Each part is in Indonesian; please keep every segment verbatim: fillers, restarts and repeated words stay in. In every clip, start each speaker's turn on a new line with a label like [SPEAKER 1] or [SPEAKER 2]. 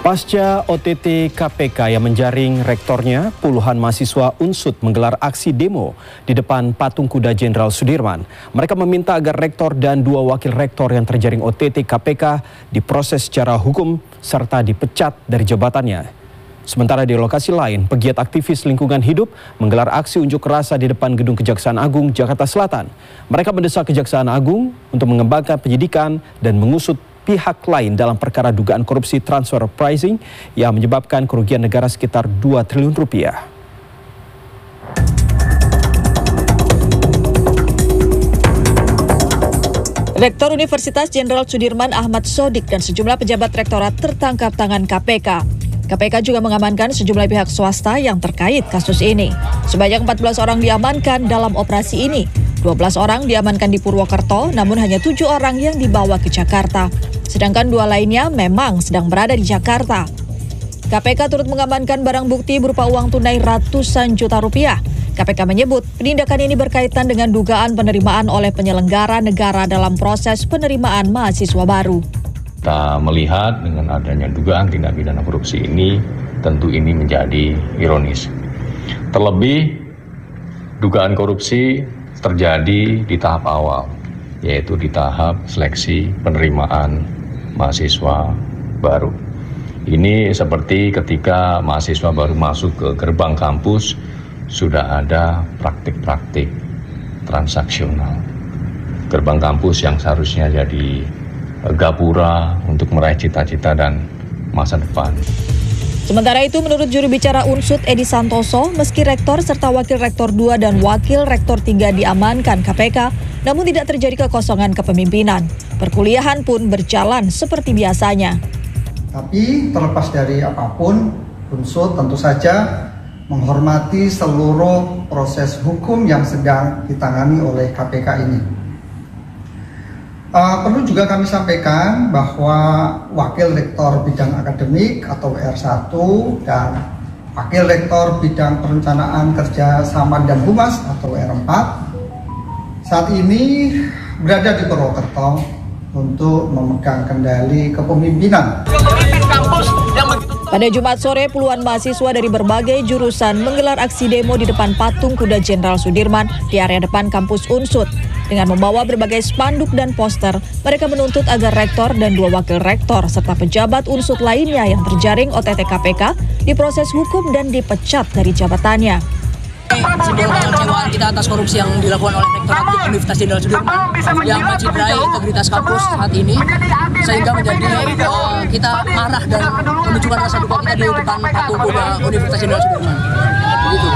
[SPEAKER 1] Pasca O T T K P K yang menjaring rektornya, puluhan mahasiswa Unsut menggelar aksi demo di depan Patung Kuda Jenderal Sudirman. Mereka meminta agar rektor dan dua wakil rektor yang terjaring O T T K P K diproses secara hukum serta dipecat dari jabatannya. Sementara di lokasi lain, pegiat aktivis lingkungan hidup menggelar aksi unjuk rasa di depan Gedung Kejaksaan Agung Jakarta Selatan. Mereka mendesak Kejaksaan Agung untuk mengembangkan penyidikan dan mengusut pihak lain dalam perkara dugaan korupsi transfer pricing yang menyebabkan kerugian negara sekitar dua triliun rupiah.
[SPEAKER 2] Rektor Universitas Jenderal Sudirman Ahmad Sodik dan sejumlah pejabat rektorat tertangkap tangan K P K. K P K juga mengamankan sejumlah pihak swasta yang terkait kasus ini. Sebanyak empat belas orang diamankan dalam operasi ini. dua belas orang diamankan di Purwokerto, namun hanya tujuh orang yang dibawa ke Jakarta. Sedangkan dua lainnya memang sedang berada di Jakarta. K P K turut mengamankan barang bukti berupa uang tunai ratusan juta rupiah. K P K menyebut penindakan ini berkaitan dengan dugaan penerimaan oleh penyelenggara negara dalam proses penerimaan mahasiswa baru.
[SPEAKER 3] Kita melihat dengan adanya dugaan tindak pidana korupsi ini, tentu ini menjadi ironis. Terlebih, dugaan korupsi terjadi di tahap awal, yaitu di tahap seleksi penerimaan mahasiswa baru. Ini seperti ketika mahasiswa baru masuk ke gerbang kampus, sudah ada praktik-praktik transaksional. Gerbang kampus yang seharusnya jadi gapura untuk meraih cita-cita dan masa depan.
[SPEAKER 2] Sementara itu, menurut juru bicara Unsut Edi Santoso, meski rektor serta wakil rektor dua dan wakil rektor tiga diamankan K P K, namun tidak terjadi kekosongan kepemimpinan. Perkuliahan pun berjalan seperti biasanya.
[SPEAKER 4] Tapi terlepas dari apapun, Unsut tentu saja menghormati seluruh proses hukum yang sedang ditangani oleh K P K ini. Uh, perlu juga kami sampaikan bahwa Wakil Rektor Bidang Akademik atau W R satu dan Wakil Rektor Bidang Perencanaan Kerja Sama dan Humas atau W R empat saat ini berada di Purwokerto untuk memegang kendali kepemimpinan.
[SPEAKER 2] Pada Jumat sore, puluhan mahasiswa dari berbagai jurusan menggelar aksi demo di depan Patung Kuda Jenderal Sudirman di area depan kampus Unsut. Dengan membawa berbagai spanduk dan poster, mereka menuntut agar rektor dan dua wakil rektor serta pejabat Unsut lainnya yang terjaring O T T K P K diproses hukum dan dipecat dari jabatannya.
[SPEAKER 5] Simbol kekecewaan kita atas korupsi yang dilakukan oleh Rektorat Universitas Jenderal Sudirman yang menciderai integritas kampus saat ini, sehingga menjadi uh, kita marah dan menunjukkan rasa duka kita di depan Patung Kuda Universitas Jenderal Sudirman. Begitu.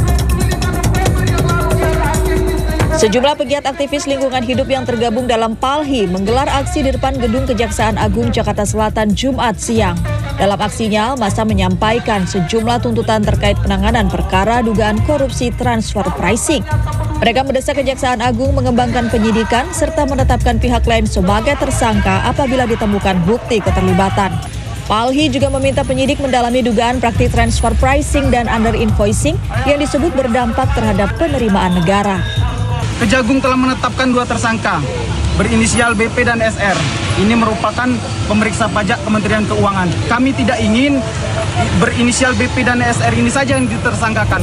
[SPEAKER 2] Sejumlah pegiat aktivis lingkungan hidup yang tergabung dalam PALHI menggelar aksi di depan Gedung Kejaksaan Agung Jakarta Selatan Jumat siang. Dalam aksinya, massa menyampaikan sejumlah tuntutan terkait penanganan perkara dugaan korupsi transfer pricing. Mereka mendesak Kejaksaan Agung mengembangkan penyidikan serta menetapkan pihak lain sebagai tersangka apabila ditemukan bukti keterlibatan. PALHI juga meminta penyidik mendalami dugaan praktik transfer pricing dan under invoicing yang disebut berdampak terhadap penerimaan negara.
[SPEAKER 6] Kejagung telah menetapkan dua tersangka berinisial B P dan S R. Ini merupakan pemeriksa pajak Kementerian Keuangan. Kami tidak ingin berinisial B P dan S R ini saja yang ditersangkakan.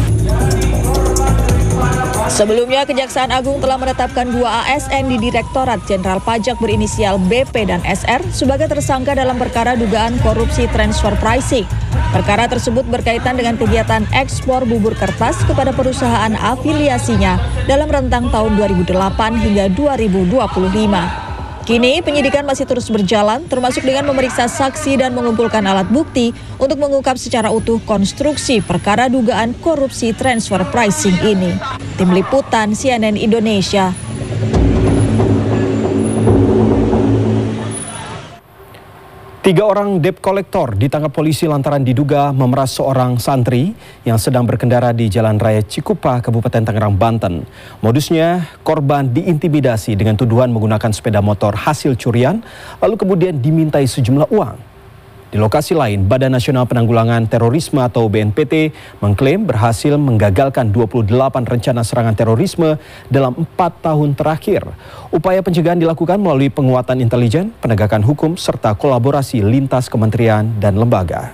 [SPEAKER 2] Sebelumnya, Kejaksaan Agung telah menetapkan dua A S N di Direktorat Jenderal Pajak berinisial B P dan S R sebagai tersangka dalam perkara dugaan korupsi transfer pricing. Perkara tersebut berkaitan dengan kegiatan ekspor bubur kertas kepada perusahaan afiliasinya dalam rentang tahun dua ribu delapan hingga dua ribu dua puluh lima. Kini penyidikan masih terus berjalan, termasuk dengan memeriksa saksi dan mengumpulkan alat bukti untuk mengungkap secara utuh konstruksi perkara dugaan korupsi transfer pricing ini. Tim Liputan C N N Indonesia.
[SPEAKER 1] Tiga orang debt collector ditangkap polisi lantaran diduga memeras seorang santri yang sedang berkendara di Jalan Raya Cikupa, Kabupaten Tangerang, Banten. Modusnya, korban diintimidasi dengan tuduhan menggunakan sepeda motor hasil curian, lalu kemudian dimintai sejumlah uang. Di lokasi lain, Badan Nasional Penanggulangan Terorisme atau B N P T mengklaim berhasil menggagalkan dua puluh delapan rencana serangan terorisme dalam empat tahun terakhir. Upaya pencegahan dilakukan melalui penguatan intelijen, penegakan hukum, serta kolaborasi lintas kementerian dan lembaga.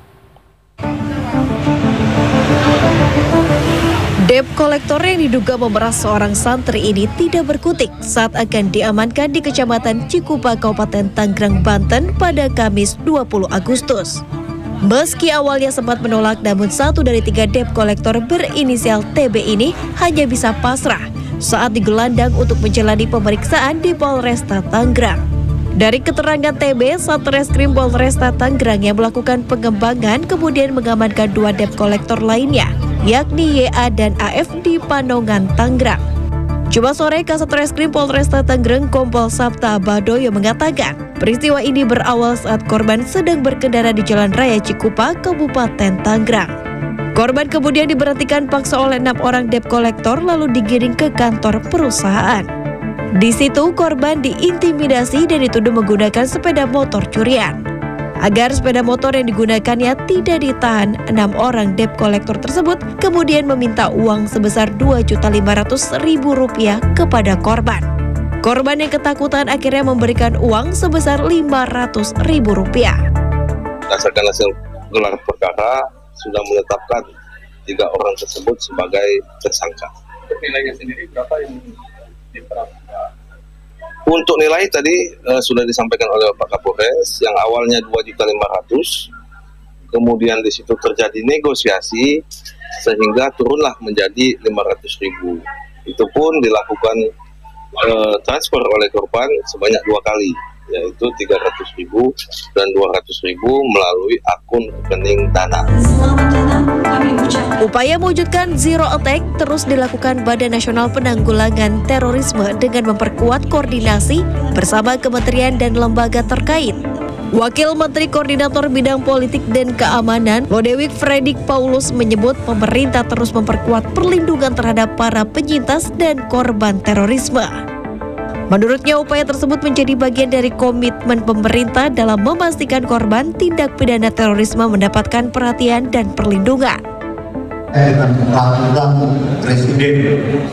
[SPEAKER 7] Debt kolektor yang diduga memeras seorang santri ini tidak berkutik saat akan diamankan di Kecamatan Cikupa, Kabupaten Tangerang, Banten pada Kamis dua puluh Agustus. Meski awalnya sempat menolak, namun satu dari tiga debt kolektor berinisial T B ini hanya bisa pasrah saat digelandang untuk menjalani pemeriksaan di Polresta Tangerang. Dari keterangan T B, Satreskrim Polresta Tangerang yang melakukan pengembangan kemudian mengamankan dua debt kolektor lainnya, yakni Y A dan A F di Panongan, Tangerang. Jumat sore, Kasat Reskrim Polresta Tangerang Kompol Sabta Badoyo mengatakan peristiwa ini berawal saat korban sedang berkendara di Jalan Raya Cikupa, Kabupaten Tangerang. Korban kemudian diberhentikan paksa oleh enam orang debt kolektor lalu digiring ke kantor perusahaan. Di situ korban diintimidasi dan dituduh menggunakan sepeda motor curian. Agar sepeda motor yang digunakannya tidak ditahan, enam orang debt kolektor tersebut kemudian meminta uang sebesar dua juta lima ratus ribu rupiah kepada korban. Korban yang ketakutan akhirnya memberikan uang sebesar lima ratus ribu rupiah.
[SPEAKER 8] Berdasarkan hasil gelar perkara, sudah menetapkan tiga orang tersebut sebagai tersangka.
[SPEAKER 3] Untuk nilainya sendiri berapa yang diterapkan?
[SPEAKER 8] Untuk nilai tadi uh, sudah disampaikan oleh Pak Kapolres, yang awalnya dua juta lima ratus ribu, kemudian di situ terjadi negosiasi sehingga turunlah menjadi lima ratus ribu. Itu pun dilakukan uh, transfer oleh korban sebanyak dua kali, yaitu tiga ratus ribu dan dua ratus ribu melalui akun rekening Dana.
[SPEAKER 7] Upaya mewujudkan zero attack terus dilakukan Badan Nasional Penanggulangan Terorisme dengan memperkuat koordinasi bersama kementerian dan lembaga terkait. Wakil Menteri Koordinator Bidang Politik dan Keamanan, Lodewijk Fredrik Paulus menyebut pemerintah terus memperkuat perlindungan terhadap para penyintas dan korban terorisme. Menurutnya, upaya tersebut menjadi bagian dari komitmen pemerintah dalam memastikan korban tindak pidana terorisme mendapatkan perhatian dan perlindungan.
[SPEAKER 9] Eh, dan peraturan Presiden